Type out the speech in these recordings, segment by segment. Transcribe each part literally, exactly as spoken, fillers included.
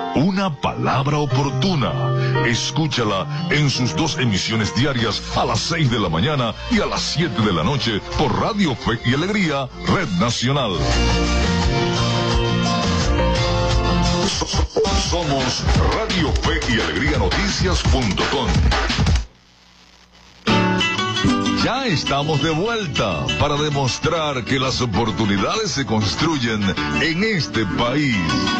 Una palabra oportuna. Escúchala en sus dos emisiones diarias a las seis de la mañana y a las siete de la noche por Radio Fe y Alegría, Red Nacional. Somos Radio Fe y Alegría Noticias punto com. Ya estamos de vuelta para demostrar que las oportunidades se construyen en este país.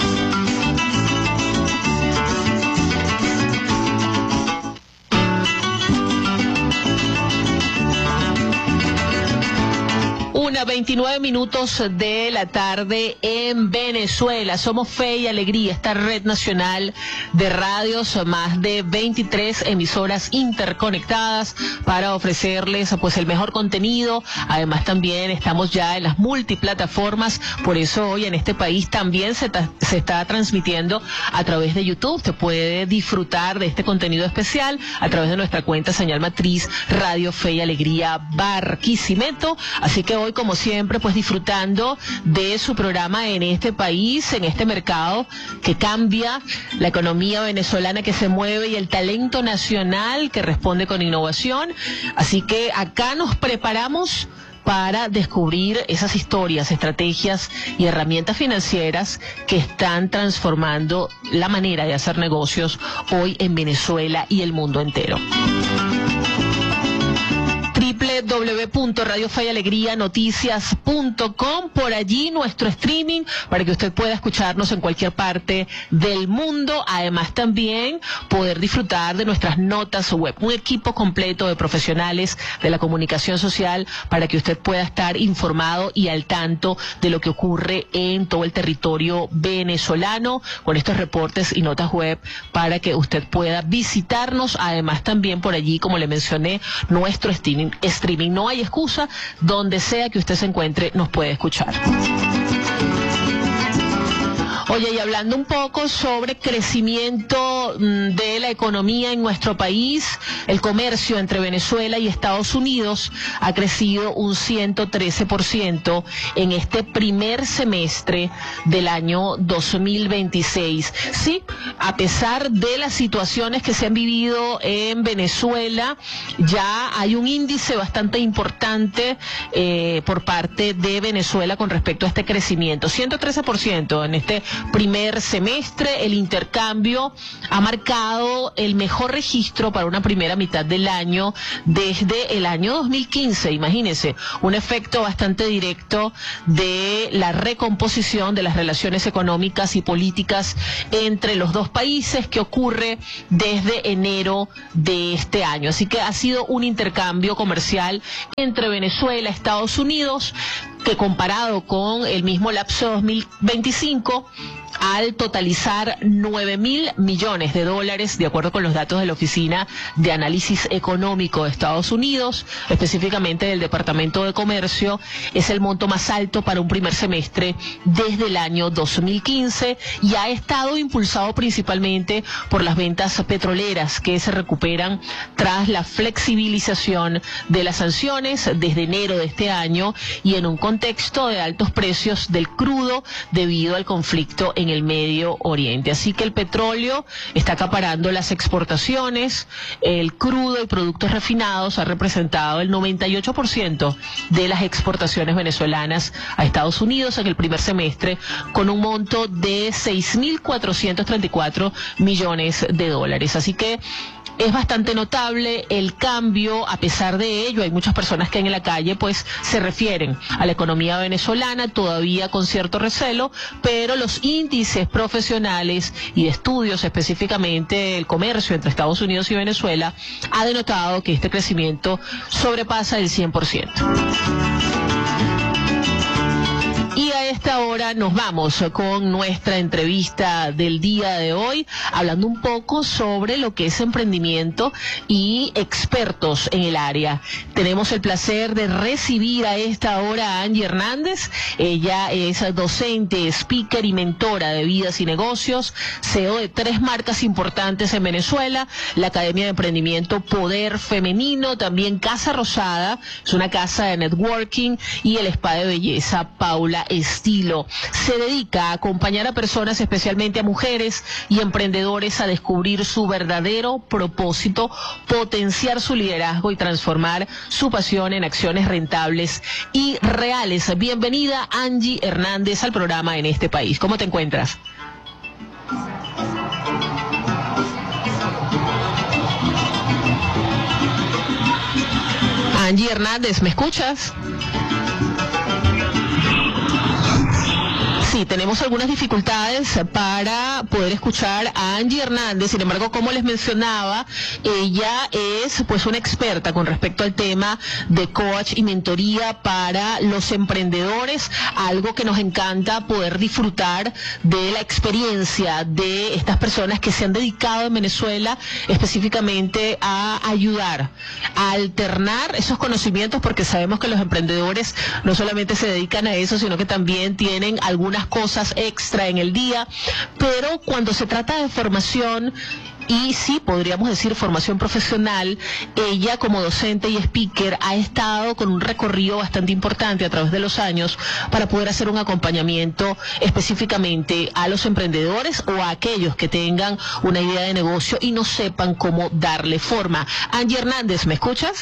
veintinueve minutos de la tarde en Venezuela. Somos Fe y Alegría, esta red nacional de radios, más de veintitrés emisoras interconectadas para ofrecerles pues el mejor contenido. Además también estamos ya en las multiplataformas, por eso hoy en este país también se, se está transmitiendo a través de YouTube. Usted puede disfrutar de este contenido especial a través de nuestra cuenta señal matriz Radio Fe y Alegría Barquisimeto. Así que hoy, como siempre, pues disfrutando de su programa en este país, en este mercado que cambia, la economía venezolana que se mueve y el talento nacional que responde con innovación. Así que acá nos preparamos para descubrir esas historias, estrategias y herramientas financieras que están transformando la manera de hacer negocios hoy en Venezuela y el mundo entero. doble u doble u doble u punto radio fe y alegría noticias punto com, por allí nuestro streaming para que usted pueda escucharnos en cualquier parte del mundo. Además también poder disfrutar de nuestras notas web, un equipo completo de profesionales de la comunicación social para que usted pueda estar informado y al tanto de lo que ocurre en todo el territorio venezolano, con estos reportes y notas web para que usted pueda visitarnos. Además también por allí, como le mencioné, nuestro streaming streaming. No hay excusa, donde sea que usted se encuentre nos puede escuchar. Oye, y hablando un poco sobre crecimiento de la economía en nuestro país, el comercio entre Venezuela y Estados Unidos ha crecido un ciento trece por ciento en este primer semestre del año dos mil veintiséis. Sí, a pesar de las situaciones que se han vivido en Venezuela, ya hay un índice bastante importante eh, por parte de Venezuela con respecto a este crecimiento. ciento trece por ciento en este primer semestre. El intercambio ha marcado el mejor registro para una primera mitad del año desde el año dos mil quince. Imagínense, un efecto bastante directo de la recomposición de las relaciones económicas y políticas entre los dos países que ocurre desde enero de este año. Así que ha sido un intercambio comercial entre Venezuela y Estados Unidos que, comparado con el mismo lapso de dos mil veinticinco, al totalizar nueve mil millones de dólares, de acuerdo con los datos de la Oficina de Análisis Económico de Estados Unidos, específicamente del Departamento de Comercio, es el monto más alto para un primer semestre desde el año dos mil quince y ha estado impulsado principalmente por las ventas petroleras que se recuperan tras la flexibilización de las sanciones desde enero de este año y en un contexto de altos precios del crudo debido al conflicto en el Medio Oriente. Así que el petróleo está acaparando las exportaciones, el crudo y productos refinados ha representado el noventa y ocho por ciento de las exportaciones venezolanas a Estados Unidos en el primer semestre, con un monto de seis mil cuatrocientos treinta y cuatro millones de dólares. Así que es bastante notable el cambio. A pesar de ello, hay muchas personas que en la calle pues se refieren a la economía venezolana todavía con cierto recelo, pero los índices profesionales y de estudios, específicamente el comercio entre Estados Unidos y Venezuela, ha denotado que este crecimiento sobrepasa el cien por ciento. Y a esta hora nos vamos con nuestra entrevista del día de hoy, hablando un poco sobre lo que es emprendimiento y expertos en el área. Tenemos el placer de recibir a esta hora a Angie Hernández. Ella es docente, speaker y mentora de vidas y negocios, C E O de tres marcas importantes en Venezuela, la Academia de Emprendimiento Poder Femenino, también Casa Rosada, es una casa de networking, y el spa de belleza Paula Esti. estilo. Se dedica a acompañar a personas, especialmente a mujeres y emprendedores, a descubrir su verdadero propósito, potenciar su liderazgo y transformar su pasión en acciones rentables y reales. Bienvenida, Angie Hernández, al programa En este País. ¿Cómo te encuentras? Angie Hernández, ¿me escuchas? Sí, tenemos algunas dificultades para poder escuchar a Angie Hernández. Sin embargo, como les mencionaba, ella es pues una experta con respecto al tema de coach y mentoría para los emprendedores, algo que nos encanta poder disfrutar de la experiencia de estas personas que se han dedicado en Venezuela específicamente a ayudar, a alternar esos conocimientos, porque sabemos que los emprendedores no solamente se dedican a eso, sino que también tienen algunas cosas extra en el día, pero cuando se trata de formación, y sí, podríamos decir formación profesional, ella como docente y speaker ha estado con un recorrido bastante importante a través de los años para poder hacer un acompañamiento específicamente a los emprendedores o a aquellos que tengan una idea de negocio y no sepan cómo darle forma. Angie Hernández, ¿me escuchas?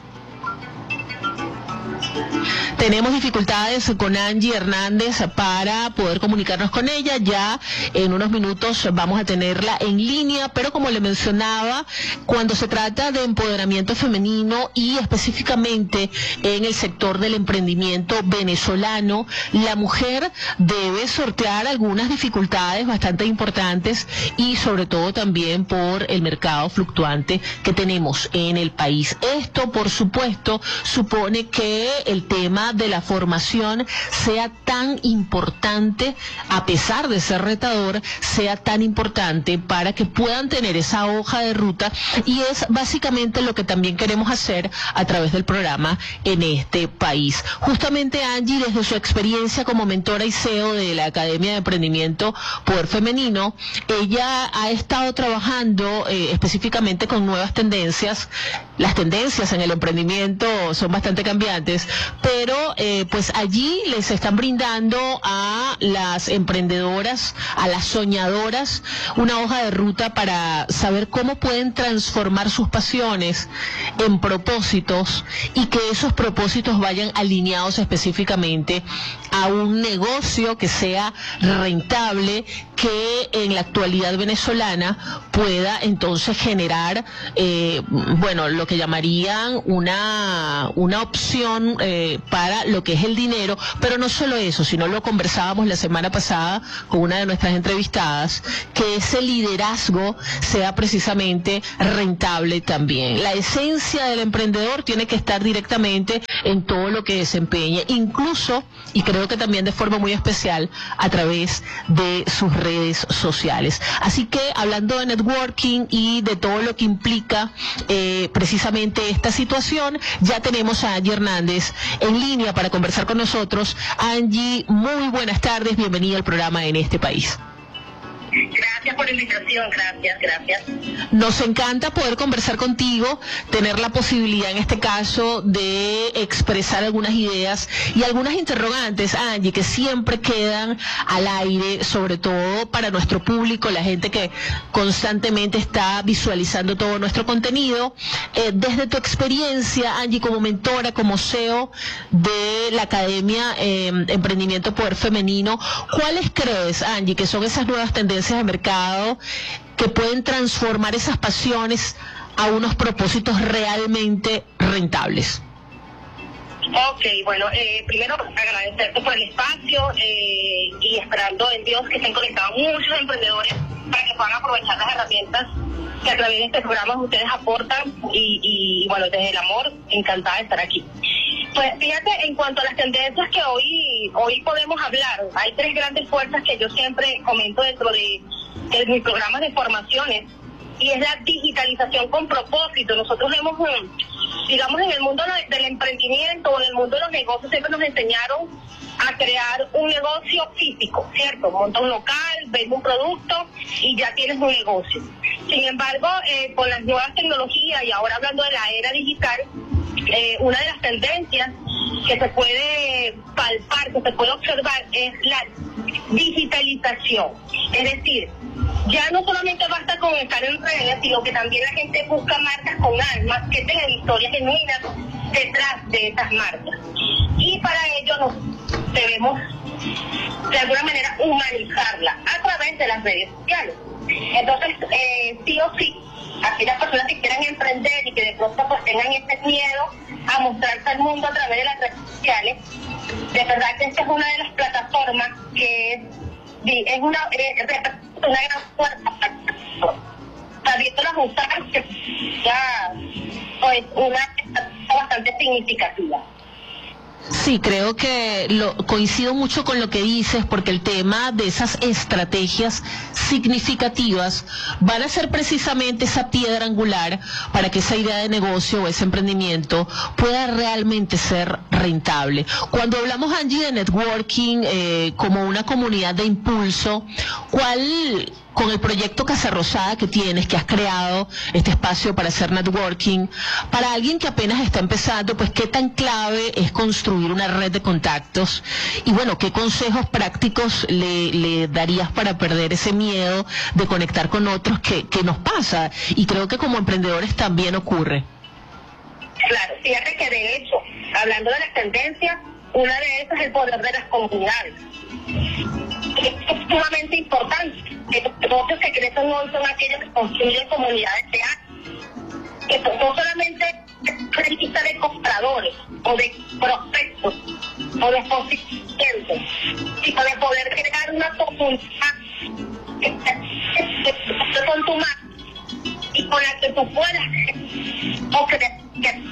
Tenemos dificultades con Angie Hernández para poder comunicarnos con ella. Ya en unos minutos vamos a tenerla en línea, pero como le mencionaba, cuando se trata de empoderamiento femenino y específicamente en el sector del emprendimiento venezolano, la mujer debe sortear algunas dificultades bastante importantes y sobre todo también por el mercado fluctuante que tenemos en el país. Esto, por supuesto, supone que el tema de la formación sea tan importante, a pesar de ser retador, sea tan importante para que puedan tener esa hoja de ruta, y es básicamente lo que también queremos hacer a través del programa En este País. Justamente Angie, desde su experiencia como mentora y C E O de la Academia de Emprendimiento Poder Femenino, ella ha estado trabajando eh, específicamente con nuevas tendencias. Las tendencias en el emprendimiento son bastante cambiantes, pero eh, pues allí les están brindando a las emprendedoras, a las soñadoras, una hoja de ruta para saber cómo pueden transformar sus pasiones en propósitos y que esos propósitos vayan alineados específicamente a un negocio que sea rentable, que en la actualidad venezolana pueda entonces generar, eh, bueno, lo que llamarían una, una opción eh, para lo que es el dinero, pero no solo eso, sino lo conversábamos la semana pasada con una de nuestras entrevistadas, que ese liderazgo sea precisamente rentable también. La esencia del emprendedor tiene que estar directamente en todo lo que desempeñe, incluso, y creo que también de forma muy especial, a través de sus redes sociales. Así que, hablando de networking y de todo lo que implica eh, precisamente esta situación, ya tenemos a Angie Hernández en línea para conversar con nosotros. Angie, muy buenas tardes, bienvenida al programa En este País. Gracias por la invitación, gracias, gracias. Nos encanta poder conversar contigo, tener la posibilidad en este caso de expresar algunas ideas y algunas interrogantes, Angie, que siempre quedan al aire, sobre todo para nuestro público, la gente que constantemente está visualizando todo nuestro contenido. Eh, desde tu experiencia, Angie, como mentora, como C E O de la Academia eh, Emprendimiento Poder Femenino, ¿cuáles crees, Angie, que son esas nuevas tendencias de mercado que pueden transformar esas pasiones a unos propósitos realmente rentables? Ok, bueno, eh, primero agradecerte por el espacio eh, y esperando en Dios que estén conectados muchos emprendedores para que puedan aprovechar las herramientas que a través de este programa ustedes aportan y, y bueno, desde el amor, encantada de estar aquí. Pues fíjate, en cuanto a las tendencias que hoy hoy podemos hablar, hay tres grandes fuerzas que yo siempre comento dentro de, de mis programas de formaciones, y es la digitalización con propósito. Nosotros hemos, digamos, en el mundo del emprendimiento o en el mundo de los negocios siempre nos enseñaron a crear un negocio físico, ¿cierto? Monta un local, vende un producto y ya tienes un negocio. Sin embargo, eh, con las nuevas tecnologías y ahora hablando de la era digital, eh, una de las tendencias que se puede palpar, que se puede observar, es la digitalización. Es decir, ya no solamente basta con estar en redes, sino que también la gente busca marcas con almas, que tengan historias genuinas detrás de esas marcas. Y para ello nos debemos, de alguna manera, humanizarla a través de las redes sociales. Entonces, eh, sí o sí, aquellas personas que quieran emprender y que de pronto pues tengan ese miedo a mostrarse al mundo a través de las redes sociales, de verdad que esta es una de las plataformas que es, es una, es una gran fuerza, sabiéndolas usar, que ya pues una bastante significativa. Sí, creo que lo, coincido mucho con lo que dices, porque el tema de esas estrategias significativas van a ser precisamente esa piedra angular para que esa idea de negocio o ese emprendimiento pueda realmente ser rentable. Cuando hablamos, Angie, de networking eh, como una comunidad de impulso, ¿cuál... con el proyecto Casa Rosada que tienes, que has creado este espacio para hacer networking, para alguien que apenas está empezando, pues qué tan clave es construir una red de contactos? Y bueno, ¿qué consejos prácticos le, le darías para perder ese miedo de conectar con otros que, que nos pasa? Y creo que como emprendedores también ocurre. Claro, fíjate que de hecho, hablando de las tendencias, una de esas es el poder de las comunidades. Es sumamente importante. Los negocios que crecen hoy son aquellos que construyen comunidades de años, que no solamente es lista de compradores o de prospectos o de posiciones, sino de poder crear una comunidad con tu mano y con la que tú puedas o crecer.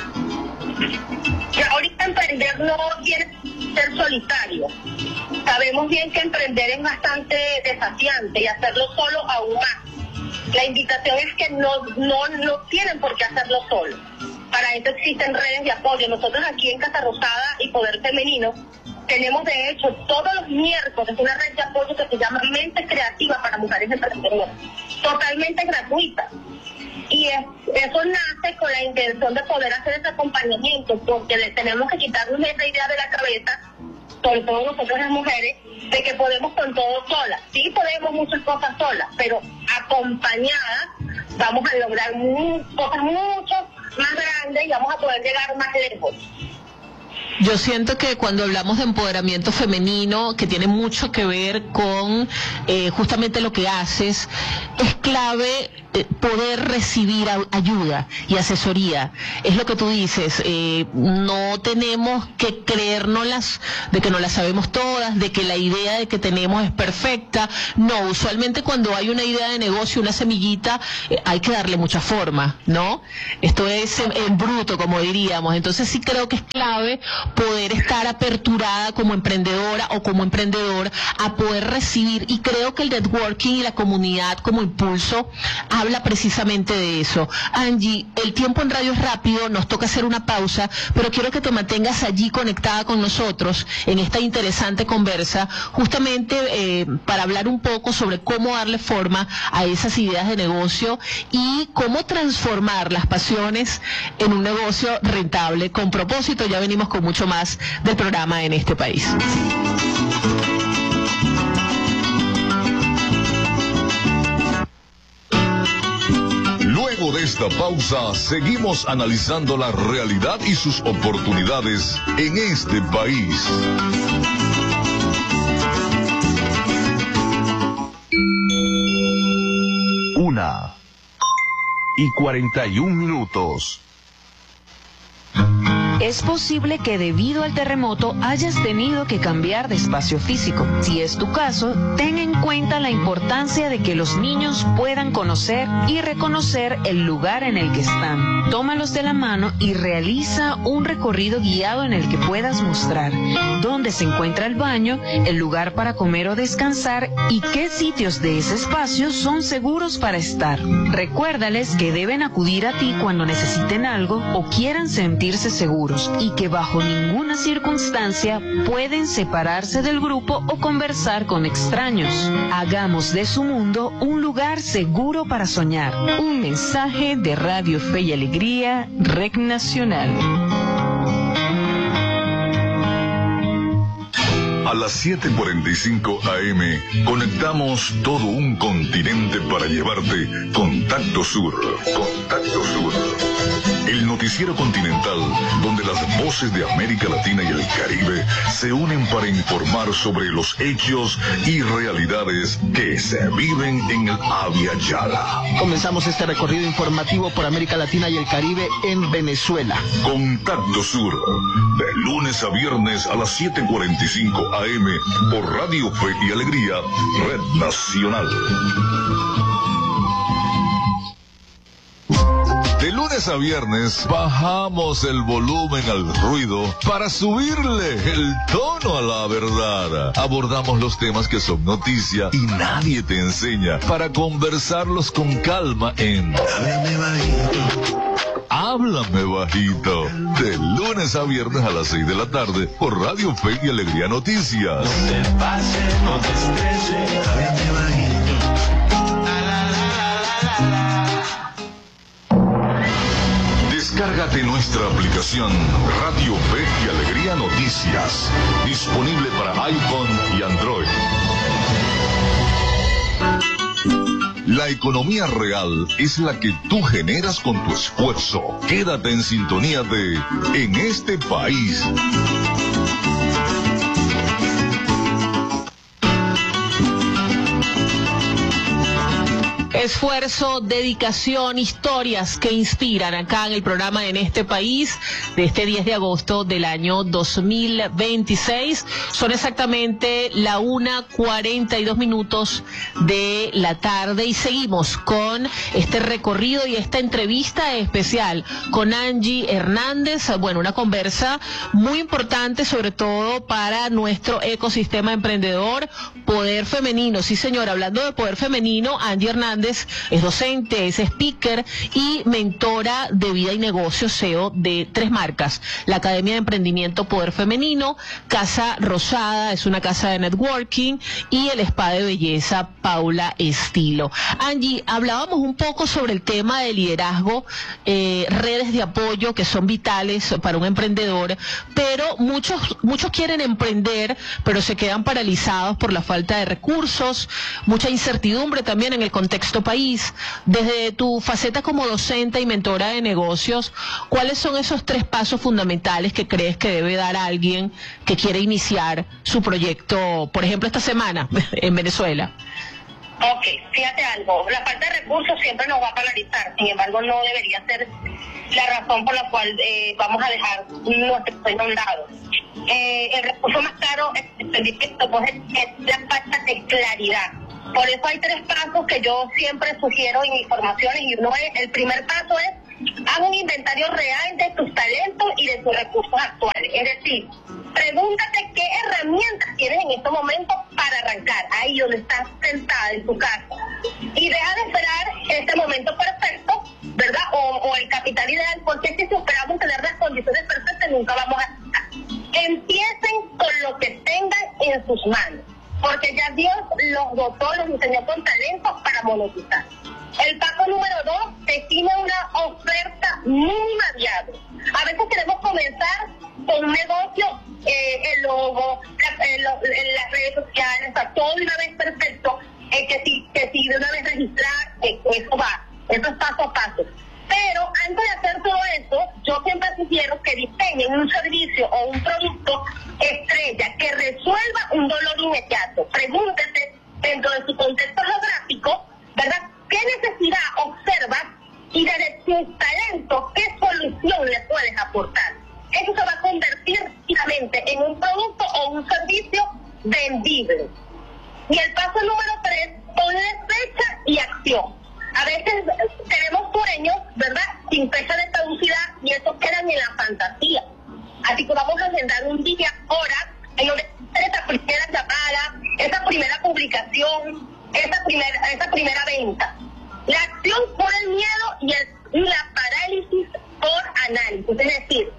Y ahorita emprender no tiene que ser solitario. Sabemos bien que emprender es bastante desafiante y hacerlo solo aún más. La invitación es que no, no, no tienen por qué hacerlo solo. Para eso existen redes de apoyo. Nosotros aquí en Casa Rosada y Poder Femenino tenemos de hecho todos los miércoles una red de apoyo que se llama Mente Creativa para Mujeres Emprendedoras, totalmente gratuita. Y es, eso nace con la intención de poder hacer ese acompañamiento, porque le tenemos que quitarnos esa idea de la cabeza, sobre todo nosotros las mujeres, de que podemos con todo solas. Sí podemos muchas cosas solas, pero acompañadas vamos a lograr muy, cosas mucho más grandes y vamos a poder llegar más lejos. Yo siento que cuando hablamos de empoderamiento femenino, que tiene mucho que ver con eh, justamente lo que haces, es clave eh, poder recibir a, ayuda y asesoría. Es lo que tú dices, eh, no tenemos que creérnoslas de que no las sabemos todas, de que la idea de que tenemos es perfecta. No, usualmente cuando hay una idea de negocio, una semillita, eh, hay que darle mucha forma, ¿no? Esto es en, en bruto, como diríamos. Entonces sí creo que es clave poder estar aperturada como emprendedora o como emprendedor a poder recibir, y creo que el networking y la comunidad como impulso habla precisamente de eso. Angie, el tiempo en radio es rápido, nos toca hacer una pausa, pero quiero que te mantengas allí conectada con nosotros en esta interesante conversa, justamente eh, para hablar un poco sobre cómo darle forma a esas ideas de negocio y cómo transformar las pasiones en un negocio rentable con propósito. Ya venimos con mucho más del programa En Este País. Luego de esta pausa, seguimos analizando la realidad y sus oportunidades en este país. Una y cuarenta y un minutos. Es posible que debido al terremoto hayas tenido que cambiar de espacio físico. Si es tu caso, ten en cuenta la importancia de que los niños puedan conocer y reconocer el lugar en el que están. Tómalos de la mano y realiza un recorrido guiado en el que puedas mostrar dónde se encuentra el baño, el lugar para comer o descansar y qué sitios de ese espacio son seguros para estar. Recuérdales que deben acudir a ti cuando necesiten algo o quieran sentirse seguros, y que bajo ninguna circunstancia pueden separarse del grupo o conversar con extraños. Hagamos de su mundo un lugar seguro para soñar. Un mensaje de Radio Fe y Alegría, R E C Nacional. las siete cuarenta y cinco A M, conectamos todo un continente para llevarte Contacto Sur. Contacto Sur. El noticiero continental donde las voces de América Latina y el Caribe se unen para informar sobre los hechos y realidades que se viven en el Abya Yala. Comenzamos este recorrido informativo por América Latina y el Caribe en Venezuela. Contacto Sur, de lunes a viernes a las siete cuarenta y cinco A M por Radio Fe y Alegría, Red Nacional. De lunes a viernes bajamos el volumen al ruido para subirle el tono a la verdad. Abordamos los temas que son noticia y nadie te enseña para conversarlos con calma en Háblame Bajito. Háblame Bajito. De lunes a viernes a las seis de la tarde por Radio Fe y Alegría Noticias. No te pases, no te estreses, háblame bajito. Descárgate nuestra aplicación Radio Fe y Alegría Noticias, disponible para iPhone y Android. La economía real es la que tú generas con tu esfuerzo. Quédate en sintonía de En este país. Esfuerzo, dedicación, historias que inspiran acá en el programa En este país de este diez de agosto del año dos mil veintiséis. Son exactamente la una cuarenta y dos minutos de la tarde y seguimos con este recorrido y esta entrevista especial con Angie Hernández. Bueno, una conversa muy importante, sobre todo para nuestro ecosistema emprendedor, poder femenino. Sí, señora, hablando de poder femenino, Angie Hernández es docente, es speaker y mentora de vida y negocios, C E O de tres marcas: la Academia de Emprendimiento Poder Femenino, Casa Rosada, es una casa de networking, y el spa de belleza Paula Estilo. Angie, hablábamos un poco sobre el tema de liderazgo, eh, redes de apoyo que son vitales para un emprendedor, pero muchos, muchos quieren emprender, pero se quedan paralizados por la falta de recursos, mucha incertidumbre también en el contexto país. Desde tu faceta como docente y mentora de negocios, ¿cuáles son esos tres pasos fundamentales que crees que debe dar alguien que quiere iniciar su proyecto, por ejemplo, esta semana en Venezuela? Ok, fíjate algo, la falta de recursos siempre nos va a paralizar, sin embargo no debería ser la razón por la cual eh, vamos a dejar nuestro sueño a un lado. Eh, el recurso más caro es, es la falta de claridad. Por eso hay tres pasos que yo siempre sugiero en mis formaciones, y uno es, el primer paso es, haz un inventario real de tus talentos y de tus recursos actuales. Es decir, pregúntate qué herramientas tienes en estos momentos para arrancar, ahí donde estás sentada en tu casa. Y deja de esperar este momento perfecto, ¿verdad? O, o el capital ideal, porque si esperamos tener las condiciones perfectas, nunca vamos a estar. Empiecen con lo que tengan en sus manos, porque ya Dios los dotó, los diseñó con talentos para monetizar. El paso número dos, define una oferta mínima viable. A veces queremos comenzar con un negocio, eh, el logo, la, el, el, las redes sociales, o sea, todo de una vez perfecto, eh, que, si, que si de una vez registrar, eh, eso va, eso es paso a paso. Pero antes de hacer todo eso, yo siempre sugiero que diseñen un servicio o un producto estrella que resuelva un dolor inmediato. Pregúntese, dentro de su contexto geográfico, ¿verdad?, ¿qué necesidad observas? Y desde tus talentos, ¿qué solución le puedes aportar? Eso se va a convertir finalmente en un producto o un servicio vendible. Y el paso número tres, ponle fecha y acción. A veces tenemos sueños, ¿verdad?, sin fecha de caducidad, y eso queda en la fantasía. Así que vamos a agendar un día, hora, en donde esa primera llamada, esa primera publicación, esa primera, esa primera venta. La acción por el miedo y, el, y la parálisis por análisis. Es decir,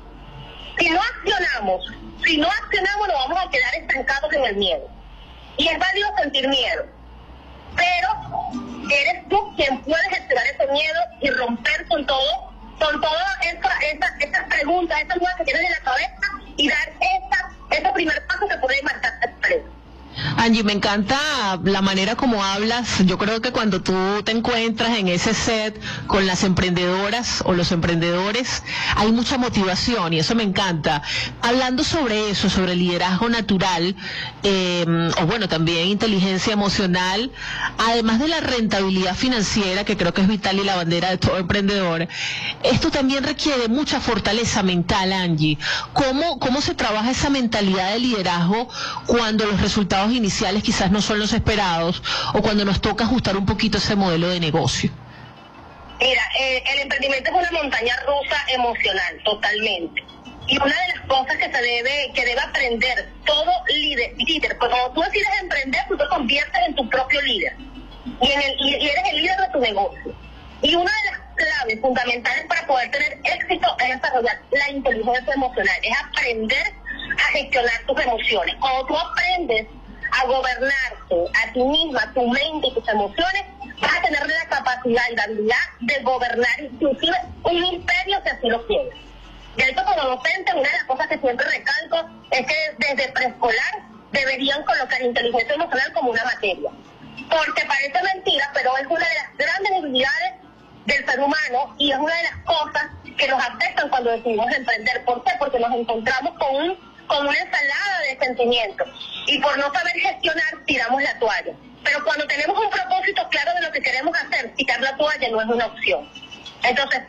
si no accionamos, si no accionamos nos vamos a quedar estancados en el miedo. Y es válido sentir miedo, pero eres tú quien puede gestionar ese miedo y romper con todo, con todas esas esa, esa preguntas, esas dudas que tienes en la cabeza, y dar esa, ese primer paso que puede marcar la diferencia. Angie, me encanta la manera como hablas. Yo creo que cuando tú te encuentras en ese set con las emprendedoras o los emprendedores, hay mucha motivación y eso me encanta. Hablando sobre eso, sobre liderazgo natural, eh, o bueno, también inteligencia emocional, además de la rentabilidad financiera, que creo que es vital y la bandera de todo emprendedor, esto también requiere mucha fortaleza mental, Angie. ¿Cómo, cómo se trabaja esa mentalidad de liderazgo cuando los resultados iniciales quizás no son los esperados o cuando nos toca ajustar un poquito ese modelo de negocio? Mira, eh, el emprendimiento es una montaña rusa emocional, totalmente. Y una de las cosas que se debe, que debe aprender todo líder, líder, pues cuando tú decides emprender, tú te conviertes en tu propio líder. Y, en el, y eres el líder de tu negocio. Y una de las claves fundamentales para poder tener éxito es desarrollar la inteligencia emocional, es aprender a gestionar tus emociones. Cuando tú aprendes a gobernarte a ti misma, tu mente y tus emociones, vas a tener la capacidad y la habilidad de gobernar inclusive un imperio si así lo quieres. De hecho, como docente, una de las cosas que siempre recalco es que desde preescolar deberían colocar inteligencia emocional como una materia. Porque parece mentira, pero es una de las grandes debilidades del ser humano y es una de las cosas que nos afectan cuando decidimos emprender. ¿Por qué? Porque nos encontramos con un con una ensalada de sentimientos y por no saber gestionar tiramos la toalla. Pero cuando tenemos un propósito claro de lo que queremos hacer, tirar la toalla no es una opción. Entonces,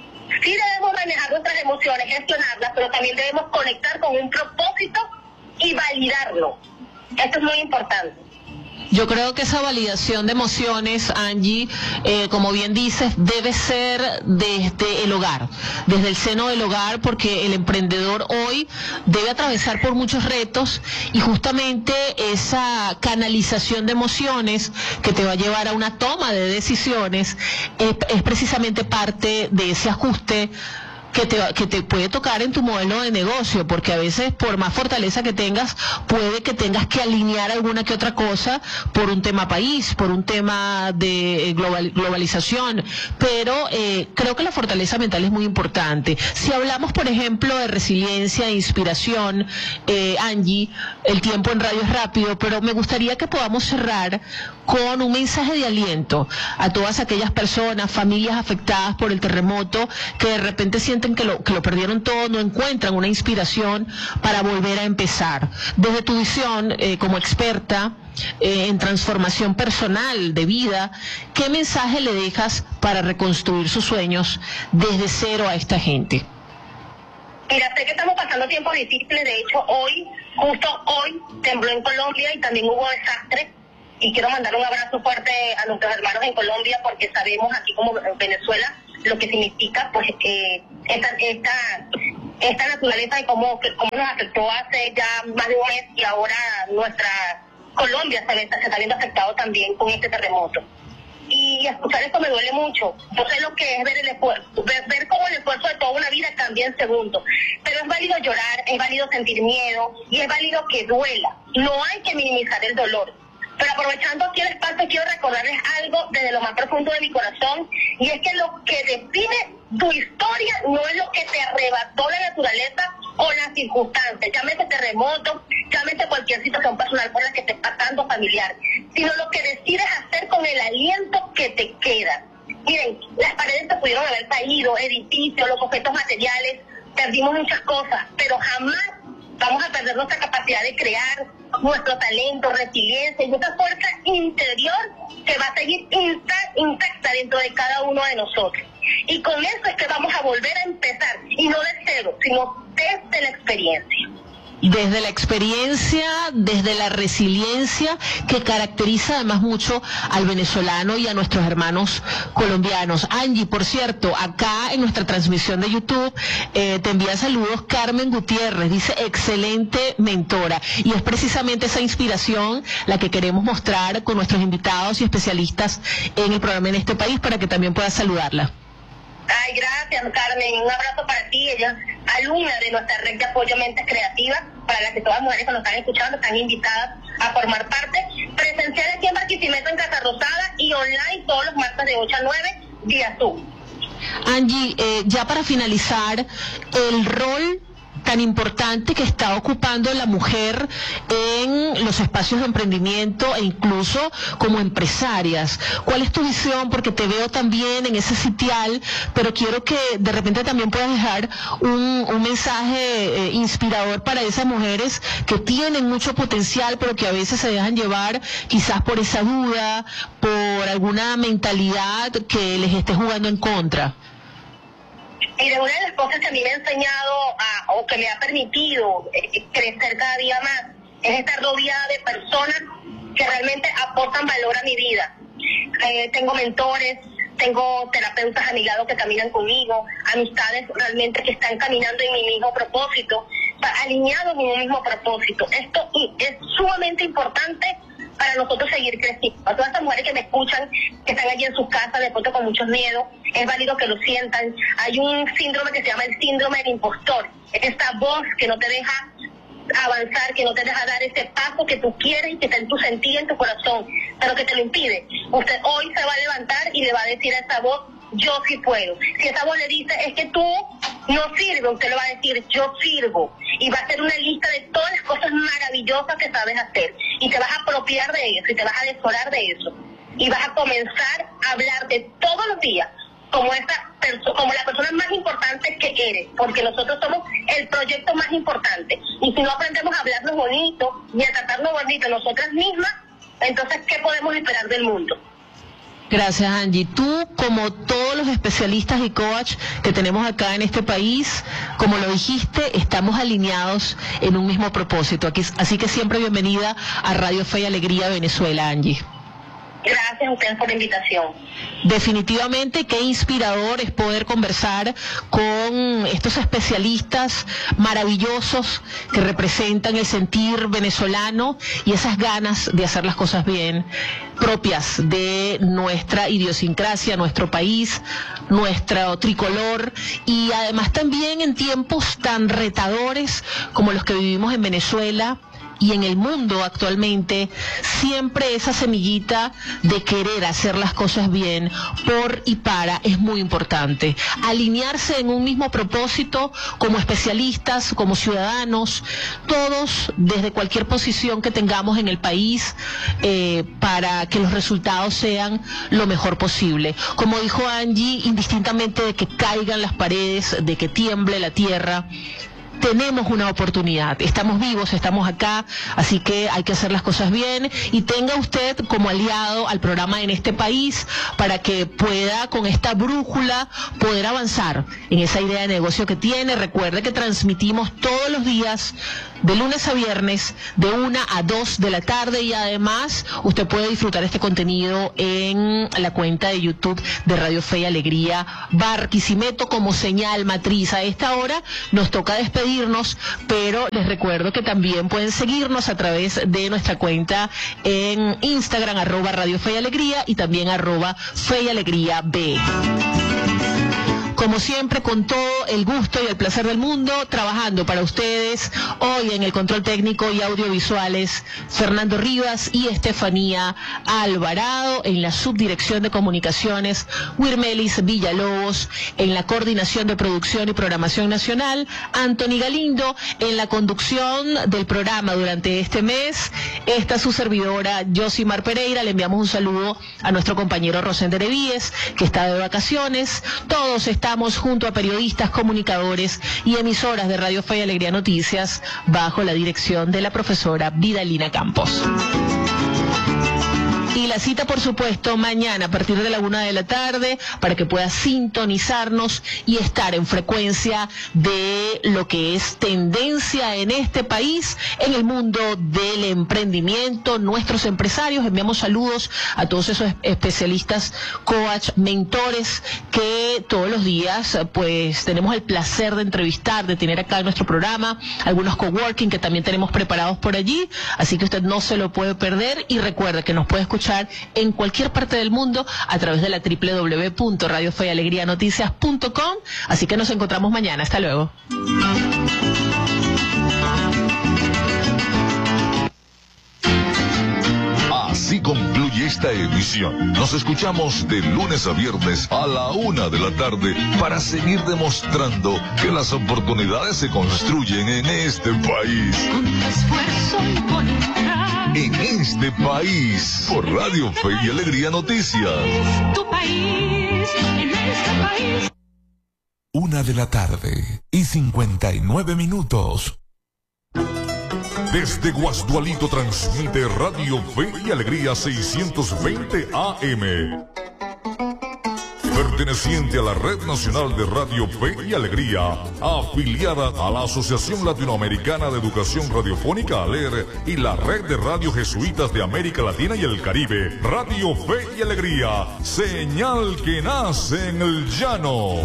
sí debemos manejar nuestras emociones, gestionarlas, pero también debemos conectar con un propósito y validarlo. Esto es muy importante. Yo creo que esa validación de emociones, Angie, eh, como bien dices, debe ser desde el hogar, desde el seno del hogar, porque el emprendedor hoy debe atravesar por muchos retos y justamente esa canalización de emociones que te va a llevar a una toma de decisiones es, es precisamente parte de ese ajuste que te, que te puede tocar en tu modelo de negocio, porque a veces por más fortaleza que tengas, puede que tengas que alinear alguna que otra cosa por un tema país, por un tema de global, globalización, pero eh, creo que la fortaleza mental es muy importante. Si hablamos, por ejemplo, de resiliencia e inspiración, eh, Angie, el tiempo en radio es rápido, pero me gustaría que podamos cerrar con un mensaje de aliento a todas aquellas personas, familias afectadas por el terremoto, que de repente sienten que lo, que lo perdieron todo, no encuentran una inspiración para volver a empezar. Desde tu visión eh, como experta eh, en transformación personal de vida, ¿qué mensaje le dejas para reconstruir sus sueños desde cero a esta gente? Mira, sé que estamos pasando tiempos difíciles, de hecho hoy, justo hoy, tembló en Colombia y también hubo desastres. Y quiero mandar un abrazo fuerte a nuestros hermanos en Colombia porque sabemos aquí como en Venezuela lo que significa pues eh, esta, esta, esta naturaleza y cómo, cómo nos afectó hace ya más de un mes y ahora nuestra Colombia se, ve, se está viendo afectado también con este terremoto. Y escuchar esto me duele mucho. Yo sé lo que es ver el esfuerzo, ver, ver cómo el esfuerzo de toda una vida cambia en segundos. Pero es válido llorar, es válido sentir miedo y es válido que duela. No hay que minimizar el dolor. Pero aprovechando aquí el espacio, quiero recordarles algo desde lo más profundo de mi corazón, y es que lo que define tu historia no es lo que te arrebató la naturaleza o las circunstancias, llámese terremoto, llámese cualquier situación personal por la que estés pasando, familiar, sino lo que decides hacer con el aliento que te queda. Miren, las paredes se pudieron haber caído, edificios, los objetos materiales, perdimos muchas cosas, pero jamás vamos a perder nuestra capacidad de crear, nuestro talento, resiliencia y esa fuerza interior que va a seguir intacta dentro de cada uno de nosotros. Y con eso es que vamos a volver a empezar, y no de cero, sino desde la experiencia. Desde la experiencia, desde la resiliencia que caracteriza además mucho al venezolano y a nuestros hermanos colombianos. Angie, por cierto, acá en nuestra transmisión de YouTube eh, te envía saludos Carmen Gutiérrez, dice excelente mentora, y es precisamente esa inspiración la que queremos mostrar con nuestros invitados y especialistas en el programa En Este País para que también puedas saludarla. Ay, gracias, Carmen. Un abrazo para ti. Ella es alumna de nuestra red de apoyo Mentes Creativas, para las que todas las mujeres que nos están escuchando están invitadas a formar parte. Presencial aquí en Barquisimeto, en Casa Rosada, y online todos los martes de ocho a nueve, vía Zoom. Angie, eh, ya para finalizar, el rol tan tan importante que está ocupando la mujer en los espacios de emprendimiento e incluso como empresarias. ¿Cuál es tu visión? Porque te veo también en ese sitial, pero quiero que de repente también puedas dejar un, un mensaje eh, inspirador para esas mujeres que tienen mucho potencial, pero que a veces se dejan llevar quizás por esa duda, por alguna mentalidad que les esté jugando en contra. Mira, una de las cosas que a mí me ha enseñado a, o que me ha permitido eh, crecer cada día más es estar rodeada de personas que realmente aportan valor a mi vida. Eh, tengo mentores, tengo terapeutas a mi lado que caminan conmigo, amistades realmente que están caminando en mi mismo propósito, alineados en un mismo propósito. Esto es sumamente importante para nosotros seguir creciendo. A todas estas mujeres que me escuchan, que están allí en sus casas, de pronto con muchos miedos, es válido que lo sientan. Hay un síndrome que se llama el síndrome del impostor. Es esta voz que no te deja avanzar, que no te deja dar ese paso que tú quieres y que está en tu sentir, en tu corazón, pero que te lo impide. Usted hoy se va a levantar y le va a decir a esa voz, yo sí puedo. Si esa voz le dice, es que tú no sirves, usted le va a decir, yo sirvo. Y va a hacer una lista de todas las cosas maravillosas que sabes hacer. Y te vas a apropiar de eso, y te vas a desorar de eso. Y vas a comenzar a hablarte todos los días como esa perso- como la persona más importante que eres, porque nosotros somos el proyecto más importante. Y si no aprendemos a hablarnos bonito y a tratarnos bonito nosotras mismas, entonces, ¿qué podemos esperar del mundo? Gracias, Angie. Tú, como todos los especialistas y coach que tenemos acá en este país, como lo dijiste, estamos alineados en un mismo propósito. Aquí, así que siempre bienvenida a Radio Fe y Alegría Venezuela, Angie. Gracias a ustedes por la invitación. Definitivamente, qué inspirador es poder conversar con estos especialistas maravillosos que representan el sentir venezolano y esas ganas de hacer las cosas bien, propias de nuestra idiosincrasia, nuestro país, nuestro tricolor, y además también en tiempos tan retadores como los que vivimos en Venezuela y en el mundo actualmente, siempre esa semillita de querer hacer las cosas bien por y para es muy importante. Alinearse en un mismo propósito como especialistas, como ciudadanos, todos desde cualquier posición que tengamos en el país, eh, para que los resultados sean lo mejor posible. Como dijo Angie, indistintamente de que caigan las paredes, de que tiemble la tierra, tenemos una oportunidad, estamos vivos, estamos acá, así que hay que hacer las cosas bien, y tenga usted como aliado al programa En Este País para que pueda con esta brújula poder avanzar en esa idea de negocio que tiene. Recuerde que transmitimos todos los días de lunes a viernes de una a dos de la tarde, y además usted puede disfrutar este contenido en la cuenta de YouTube de Radio Fe y Alegría Barquisimeto como señal matriz. A esta hora nos toca despedirnos, pero les recuerdo que también pueden seguirnos a través de nuestra cuenta en Instagram, arroba Radio Fe y Alegría, y también arroba Fe y Alegría B. Como siempre, con todo el gusto y el placer del mundo, trabajando para ustedes, hoy en el control técnico y audiovisuales, Fernando Rivas y Estefanía Alvarado, en la subdirección de comunicaciones, Wirmelis Villalobos, en la coordinación de producción y programación nacional, Anthony Galindo, en la conducción del programa durante este mes, esta su servidora, Yosimar Pereira. Le enviamos un saludo a nuestro compañero Rosendo Erevíes, que está de vacaciones. Todos estamos junto a periodistas, comunicadores y emisoras de Radio Fe y Alegría Noticias bajo la dirección de la profesora Vidalina Campos. Y la cita, por supuesto, mañana a partir de la una de la tarde para que pueda sintonizarnos y estar en frecuencia de lo que es tendencia en este país, en el mundo del emprendimiento, nuestros empresarios. Enviamos saludos a todos esos especialistas, coach, mentores que todos los días pues tenemos el placer de entrevistar, de tener acá en nuestro programa, algunos coworking que también tenemos preparados por allí, así que usted no se lo puede perder. Y recuerde que nos puede escuchar en cualquier parte del mundo a través de la doble u doble u doble u punto radio fe y alegría noticias punto com. Así que nos encontramos mañana. Hasta luego. Así concluye esta emisión. Nos escuchamos de lunes a viernes a la una de la tarde para seguir demostrando que las oportunidades se construyen en este país. Con tu esfuerzo y voluntad. En este país, por Radio Fe y Alegría Noticias. Tu país, en este país. Una de la tarde y cincuenta y nueve minutos. Desde Guasdualito transmite Radio Fe y Alegría seiscientos veinte A M. Perteneciente a la Red Nacional de Radio Fe y Alegría, afiliada a la Asociación Latinoamericana de Educación Radiofónica ALER y la Red de Radio Jesuitas de América Latina y el Caribe, Radio Fe y Alegría, señal que nace en el llano.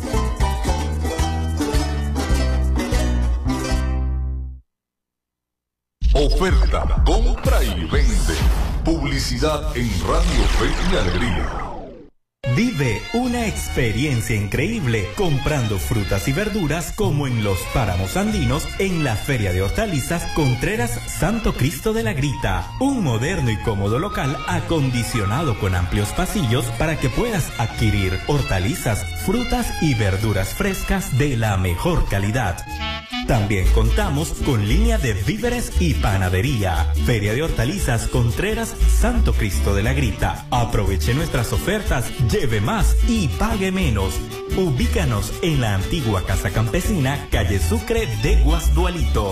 Oferta, compra y vende. Publicidad en Radio Fe y Alegría. Vive una experiencia increíble comprando frutas y verduras como en los páramos andinos en la Feria de Hortalizas Contreras Santo Cristo de la Grita. Un moderno y cómodo local acondicionado con amplios pasillos para que puedas adquirir hortalizas, frutas y verduras frescas de la mejor calidad. También contamos con línea de víveres y panadería. Feria de Hortalizas Contreras Santo Cristo de la Grita. Aproveche nuestras ofertas, lleve más y pague menos. Ubícanos en la antigua Casa Campesina, calle Sucre de Guasdualito.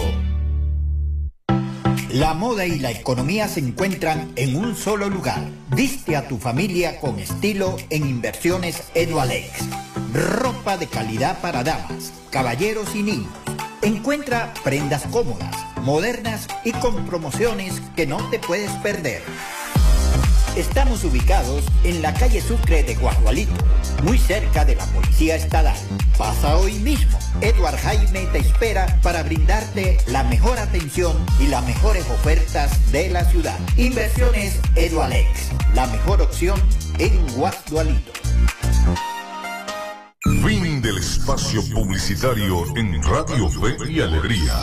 La moda y la economía se encuentran en un solo lugar. Viste a tu familia con estilo en Inversiones Edualex. Ropa de calidad para damas, caballeros y niños. Encuentra prendas cómodas, modernas y con promociones que no te puedes perder. Estamos ubicados en la calle Sucre de Guasdualito, muy cerca de la Policía Estatal. Pasa hoy mismo. Edward Jaime te espera para brindarte la mejor atención y las mejores ofertas de la ciudad. Inversiones Edualex, la mejor opción en Guasdualito. Fin del espacio publicitario en Radio Fe y Alegría.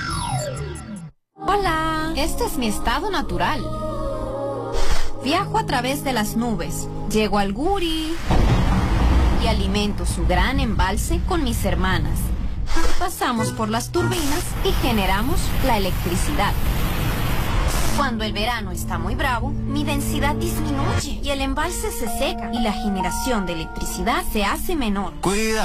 Hola, este es mi estado natural. Viajo a través de las nubes, llego al Guri y alimento su gran embalse con mis hermanas. Pasamos por las turbinas y generamos la electricidad. Cuando el verano está muy bravo, mi densidad disminuye y el embalse se seca y la generación de electricidad se hace menor. Cuida.